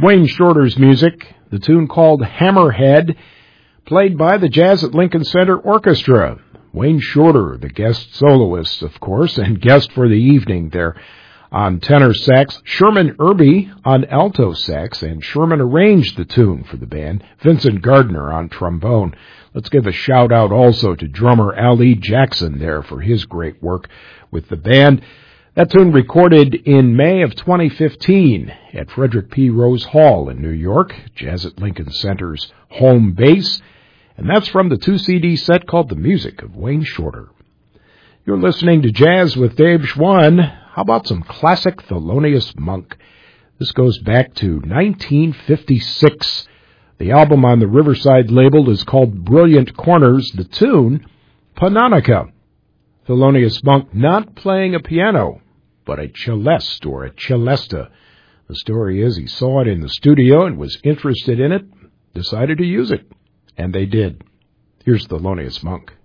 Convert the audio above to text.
Wayne Shorter's music, the tune called Hammerhead, played by the Jazz at Lincoln Center Orchestra. Wayne Shorter, the guest soloist, of course, and guest for the evening there on tenor sax. Sherman Irby on alto sax, and Sherman arranged the tune for the band. Vincent Gardner on trombone. Let's give a shout-out also to drummer Ali Jackson there for his great work with the band. That tune recorded in May of 2015 at Frederick P. Rose Hall in New York, Jazz at Lincoln Center's home base. And that's from the 2-CD set called The Music of Wayne Shorter. You're listening to Jazz with Dave Schwann. How about some classic Thelonious Monk? This goes back to 1956. The album on the Riverside label is called Brilliant Corners. The tune, Panonica. Thelonious Monk not playing a piano, but a celeste or a celesta. The story is he saw it in the studio and was interested in it, decided to use it, and they did. Here's Thelonious Monk.